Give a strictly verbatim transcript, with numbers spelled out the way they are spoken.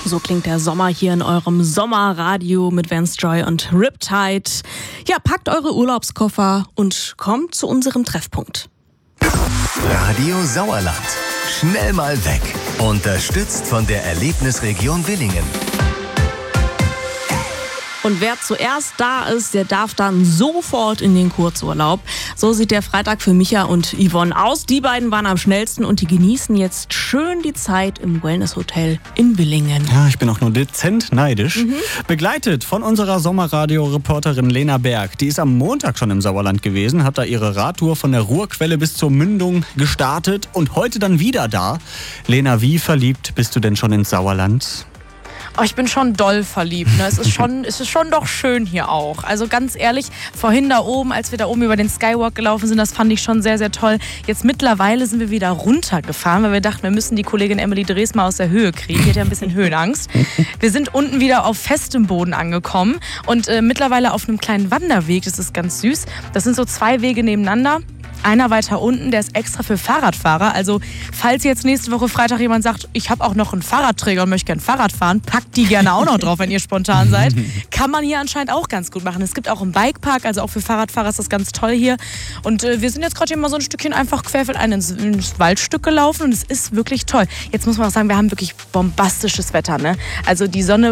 So klingt der Sommer hier in eurem Sommerradio mit Vance Joy und Riptide. Ja, packt eure Urlaubskoffer und kommt zu unserem Treffpunkt. Radio Sauerland. Schnell mal weg. Unterstützt von der Erlebnisregion Willingen. Und wer zuerst da ist, der darf dann sofort in den Kurzurlaub. So sieht der Freitag für Micha und Yvonne aus. Die beiden waren am schnellsten und die genießen jetzt schön die Zeit im Wellness-Hotel in Willingen. Ja, ich bin auch nur dezent neidisch. Mhm. Begleitet von unserer Sommerradio-Reporterin Lena Berg. Die ist am Montag schon im Sauerland gewesen, hat da ihre Radtour von der Ruhrquelle bis zur Mündung gestartet und heute dann wieder da. Lena, wie verliebt bist du denn schon ins Sauerland? Oh, ich bin schon doll verliebt. Ne? Es ist schon, es ist schon doch schön hier auch. Also ganz ehrlich, vorhin da oben, als wir da oben über den Skywalk gelaufen sind, das fand ich schon sehr, sehr toll. Jetzt mittlerweile sind wir wieder runtergefahren, weil wir dachten, wir müssen die Kollegin Emily Drees mal aus der Höhe kriegen. Die hat ja ein bisschen Höhenangst. Wir sind unten wieder auf festem Boden angekommen und äh, mittlerweile auf einem kleinen Wanderweg. Das ist ganz süß. Das sind so zwei Wege nebeneinander. Einer weiter unten, der ist extra für Fahrradfahrer. Also falls jetzt nächste Woche Freitag jemand sagt, ich habe auch noch einen Fahrradträger und möchte gerne Fahrrad fahren, packt die gerne auch noch drauf, wenn ihr spontan seid. Kann man hier anscheinend auch ganz gut machen. Es gibt auch einen Bikepark, also auch für Fahrradfahrer ist das ganz toll hier. Und äh, wir sind jetzt gerade hier mal so ein Stückchen einfach querfeldein ins, ins Waldstück gelaufen und es ist wirklich toll. Jetzt muss man auch sagen, wir haben wirklich bombastisches Wetter. Ne? Also die Sonne